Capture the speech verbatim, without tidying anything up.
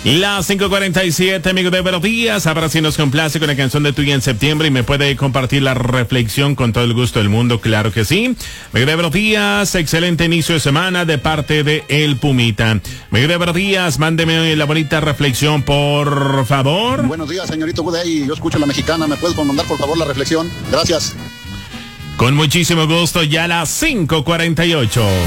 Las cinco cuarenta y siete, amigos de Buenos Días. Ahora sí nos complace con la canción de Tuya en septiembre y me puede compartir la reflexión con todo el gusto del mundo, claro que sí. Amigos de Buenos Días, excelente inicio de semana de parte de El Pumita. Amigos de Buenos Días, mándeme la bonita reflexión, por favor. Buenos días, señorito Budey. Yo escucho La Mexicana. ¿Me puedes mandar, por favor, la reflexión? Gracias. Con muchísimo gusto, ya a las cinco cuarenta y ocho.